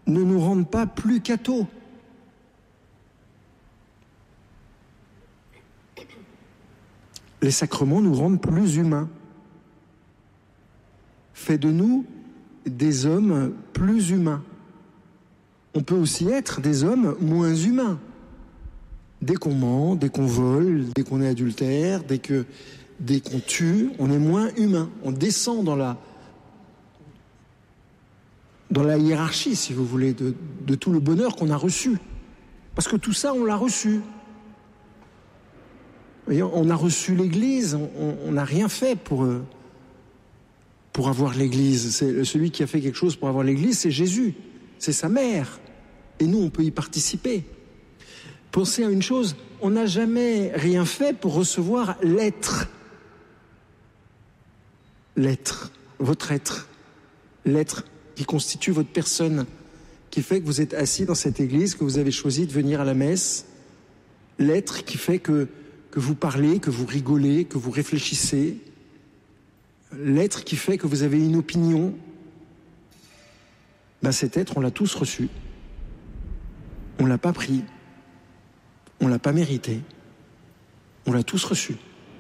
ne nous rendent pas plus cathos. Les sacrements nous rendent plus humains. Fait de nous des hommes plus humains. On peut aussi être des hommes moins humains. Dès qu'on ment, dès qu'on vole, dès qu'on est adultère, dès qu'on tue, on est moins humain. On descend dans la hiérarchie, si vous voulez, de tout le bonheur qu'on a reçu. Parce que tout ça, on l'a reçu. Vous voyez, on a reçu l'Église, on n'a rien fait pour avoir l'Église. Celui qui a fait quelque chose pour avoir l'Église, c'est Jésus, c'est sa mère. Et nous, on peut y participer. Pensez à une chose, on n'a jamais rien fait pour recevoir l'être. L'être, votre être. L'être qui constitue votre personne, qui fait que vous êtes assis dans cette église, que vous avez choisi de venir à la messe. L'être qui fait que vous parlez, que vous rigolez, que vous réfléchissez. L'être qui fait que vous avez une opinion. Ben cet être, on l'a tous reçu. On ne l'a pas pris. On ne l'a pas mérité. On l'a tous reçu.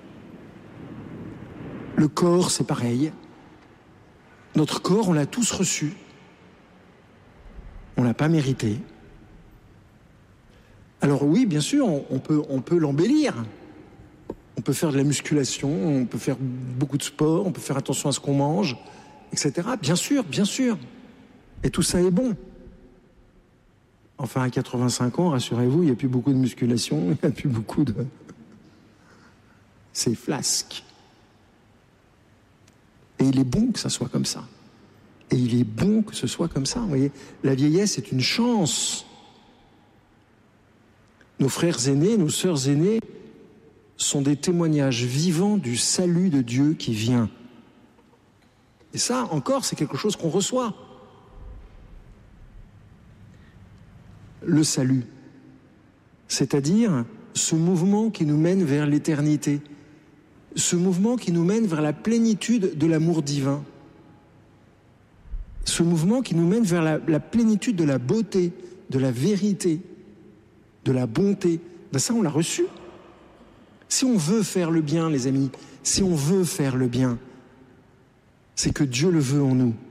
Le corps, c'est pareil. Notre corps, on l'a tous reçu. On ne l'a pas mérité. Alors oui, bien sûr, on peut l'embellir. On peut faire de la musculation, on peut faire beaucoup de sport, on peut faire attention à ce qu'on mange, etc. Bien sûr, bien sûr. Et tout ça est bon. Enfin, à 85 ans, rassurez-vous, il n'y a plus beaucoup de musculation, il n'y a plus beaucoup de... C'est flasque. Et il est bon que ça soit comme ça. Et il est bon que ce soit comme ça. Vous voyez, la vieillesse est une chance. Nos frères aînés, nos sœurs aînées sont des témoignages vivants du salut de Dieu qui vient. Et ça, encore, c'est quelque chose qu'on reçoit. Le salut, c'est-à-dire ce mouvement qui nous mène vers l'éternité, ce mouvement qui nous mène vers la plénitude de l'amour divin, ce mouvement qui nous mène vers la plénitude de la beauté, de la vérité, de la bonté. Ben ça, on l'a reçu. Si on veut faire le bien, les amis, si on veut faire le bien, c'est que Dieu le veut en nous.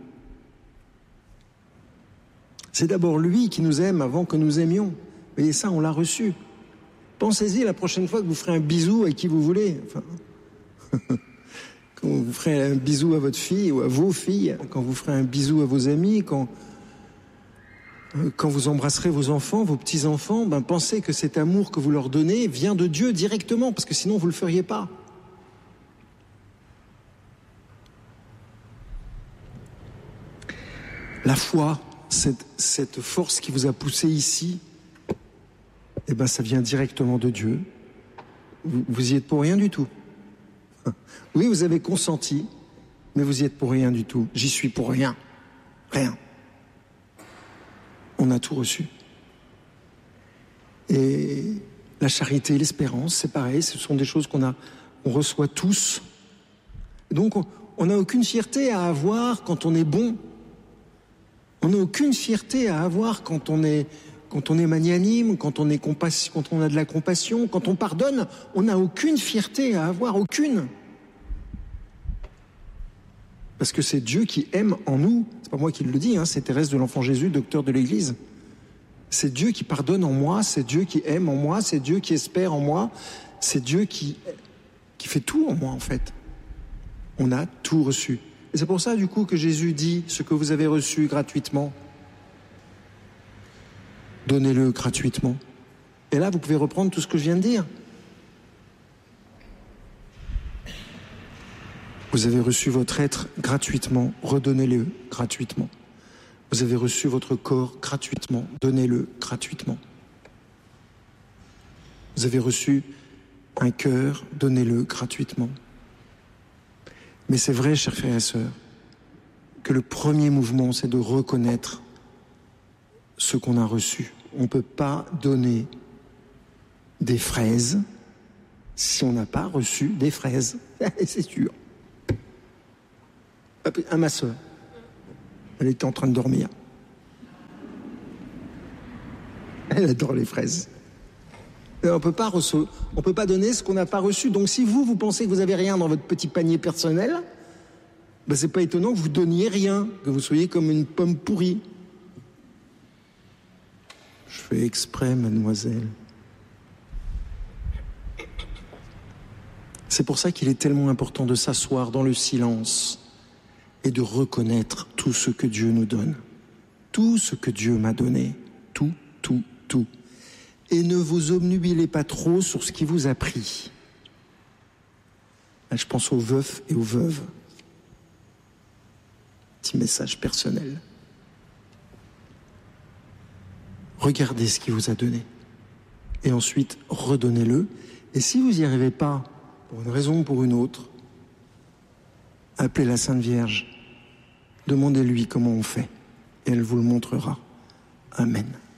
C'est d'abord lui qui nous aime avant que nous aimions. Vous voyez, ça, on l'a reçu. Pensez-y la prochaine fois que vous ferez un bisou à qui vous voulez. Enfin, quand vous ferez un bisou à votre fille ou à vos filles, quand vous ferez un bisou à vos amis, quand vous embrasserez vos enfants, vos petits-enfants, ben pensez que cet amour que vous leur donnez vient de Dieu directement, parce que sinon vous ne le feriez pas. La foi, cette force qui vous a poussé ici, eh ben ça vient directement de Dieu. Vous y êtes pour rien du tout. Oui, vous avez consenti, mais vous y êtes pour rien du tout. J'y suis pour rien. Rien. On a tout reçu. Et la charité et l'espérance, c'est pareil, ce sont des choses on reçoit tous. Donc, on n'a aucune fierté à avoir quand on est bon. On n'a aucune fierté à avoir quand on est magnanime, quand on a de la compassion, quand on pardonne. On n'a aucune fierté à avoir, aucune. Parce que c'est Dieu qui aime en nous. C'est pas moi qui le dis, hein, c'est Thérèse de l'Enfant Jésus, docteur de l'Église. C'est Dieu qui pardonne en moi, c'est Dieu qui aime en moi, c'est Dieu qui espère en moi, c'est Dieu qui fait tout en moi, en fait. On a tout reçu. Et c'est pour ça, du coup, que Jésus dit ce que vous avez reçu gratuitement. Donnez-le gratuitement. Et là, vous pouvez reprendre tout ce que je viens de dire. Vous avez reçu votre être gratuitement, redonnez-le gratuitement. Vous avez reçu votre corps gratuitement, donnez-le gratuitement. Vous avez reçu un cœur, donnez-le gratuitement. Mais c'est vrai, chers frères et sœurs, que le premier mouvement, c'est de reconnaître ce qu'on a reçu. On ne peut pas donner des fraises si on n'a pas reçu des fraises. C'est sûr. À ma sœur, elle était en train de dormir. Elle adore les fraises. Et on peut pas donner ce qu'on n'a pas reçu. Donc si vous pensez que vous avez rien dans votre petit panier personnel, ben c'est pas étonnant que vous donniez rien, que vous soyez comme une pomme pourrie. Je fais exprès, mademoiselle. C'est pour ça qu'il est tellement important de s'asseoir dans le silence et de reconnaître tout ce que Dieu nous donne. Tout ce que Dieu m'a donné. Tout, tout, tout. Et ne vous obnubilez pas trop sur ce qui vous a pris. Là, je pense aux veufs et aux veuves. Petit message personnel. Regardez ce qu'il vous a donné. Et ensuite, redonnez-le. Et si vous n'y arrivez pas, pour une raison ou pour une autre, appelez la Sainte Vierge. Demandez-lui comment on fait. Et elle vous le montrera. Amen.